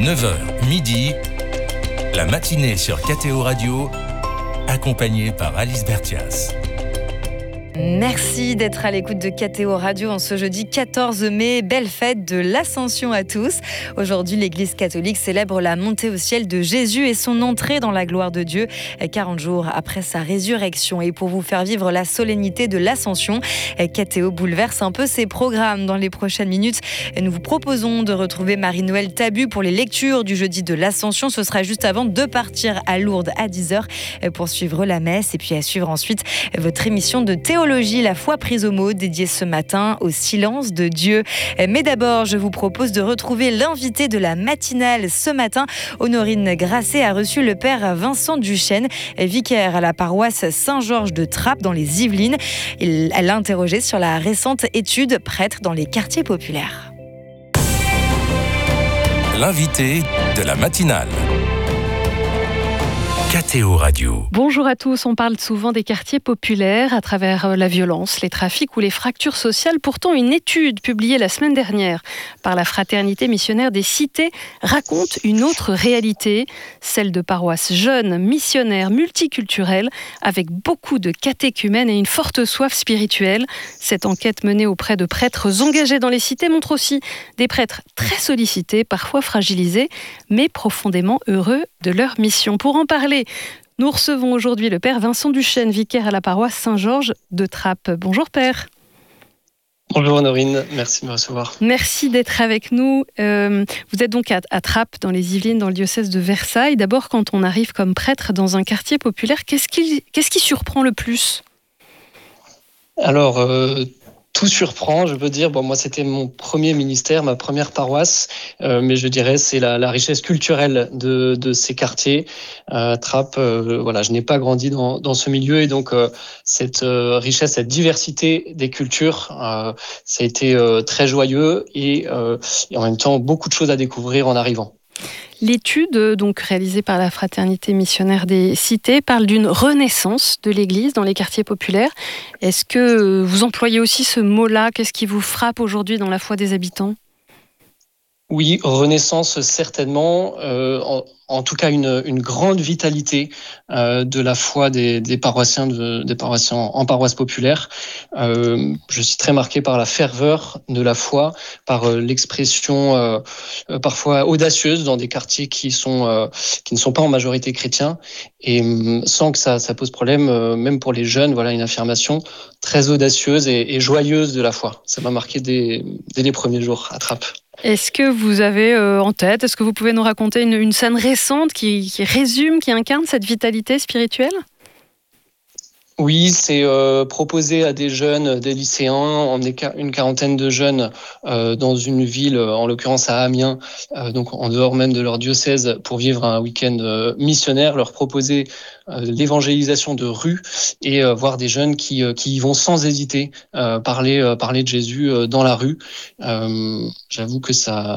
9h, midi, la matinée sur KTO Radio, accompagnée par Alice Bertias. Merci d'être à l'écoute de KTO Radio en ce jeudi 14 mai. Belle fête de l'Ascension à tous. Aujourd'hui, l'Église catholique célèbre la montée au ciel de Jésus et son entrée dans la gloire de Dieu 40 jours après sa résurrection. Et pour vous faire vivre la solennité de l'Ascension, KTO bouleverse un peu ses programmes. Dans les prochaines minutes, nous vous proposons de retrouver Marie-Noël Tabu pour les lectures du jeudi de l'Ascension. Ce sera juste avant de partir à Lourdes à 10h pour suivre la messe et puis à suivre ensuite votre émission de théologie, la foi prise au mot, dédiée ce matin au silence de Dieu. Mais d'abord, je vous propose de retrouver l'invité de la matinale ce matin. Honorine Grasset a reçu le père Vincent Duchesne, vicaire à la paroisse Saint-Georges de Trappes dans les Yvelines. Elle l'a interrogé sur la récente étude Prêtre dans les quartiers populaires. L'invité de la matinale. KTO Radio. Bonjour à tous, on parle souvent des quartiers populaires à travers la violence, les trafics ou les fractures sociales. Pourtant, une étude publiée la semaine dernière par la Fraternité missionnaire des cités raconte une autre réalité, celle de paroisses jeunes, missionnaires, multiculturelles, avec beaucoup de catéchumènes et une forte soif spirituelle. Cette enquête menée auprès de prêtres engagés dans les cités montre aussi des prêtres très sollicités, parfois fragilisés, mais profondément heureux de leur mission. Pour en parler, nous recevons aujourd'hui le père Vincent Duchesne, vicaire à la paroisse Saint-Georges de Trappes. Bonjour père. Bonjour Honorine, merci de me recevoir. Merci d'être avec nous. Vous êtes donc à Trappes, dans les Yvelines, dans le diocèse de Versailles. D'abord, quand on arrive comme prêtre dans un quartier populaire, qu'est-ce qui surprend le plus ? Alors, tout surprend, je veux dire. Bon, moi, c'était mon premier ministère, ma première paroisse, mais je dirais c'est la richesse culturelle de ces quartiers. Trappes, voilà, je n'ai pas grandi dans ce milieu et donc cette richesse, cette diversité des cultures, ça a été très joyeux et en même temps beaucoup de choses à découvrir en arrivant. L'étude, donc réalisée par la Fraternité missionnaire des cités, parle d'une renaissance de l'Église dans les quartiers populaires. Est-ce que vous employez aussi ce mot-là ? Qu'est-ce qui vous frappe aujourd'hui dans la foi des habitants ? Oui, renaissance certainement, en tout cas une grande vitalité de la foi des paroissiens en paroisse populaire. Je suis très marqué par la ferveur de la foi, par l'expression parfois audacieuse dans des quartiers qui ne sont pas en majorité chrétiens, et sans que ça pose problème, même pour les jeunes, voilà une affirmation très audacieuse et joyeuse de la foi. Ça m'a marqué dès les premiers jours à Trappes. Est-ce que vous avez en tête, est-ce que vous pouvez nous raconter une scène récente qui résume, qui incarne cette vitalité spirituelle ? Oui, c'est proposer à des jeunes, des lycéens, emmener une quarantaine de jeunes dans une ville, en l'occurrence à Amiens, donc en dehors même de leur diocèse, pour vivre un week-end missionnaire, leur proposer l'évangélisation de rue et voir des jeunes qui y vont sans hésiter parler de Jésus dans la rue. J'avoue que ça